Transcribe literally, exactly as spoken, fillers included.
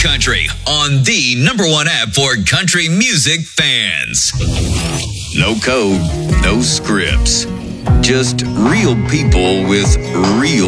Country on the number one app for country music fans. No code, no scripts. Just real people with real